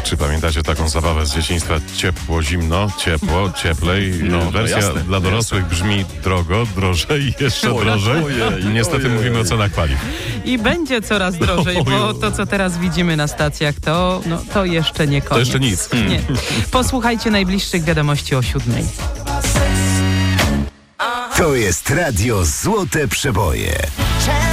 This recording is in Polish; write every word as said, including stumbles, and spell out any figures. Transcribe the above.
Czy pamiętacie taką zabawę z dzieciństwa? Ciepło, zimno, ciepło, cieplej. No, Wersja no jasne, dla dorosłych jasne. brzmi drogo, drożej, jeszcze Ojej, drożej. ojej, Niestety ojej. mówimy o cenach paliw. I będzie coraz drożej, bo to, co teraz widzimy na stacjach, to, no, to jeszcze nie koniec. To jeszcze nic. Nie. Posłuchajcie najbliższych wiadomości o siódmej. To jest Radio Złote Przeboje.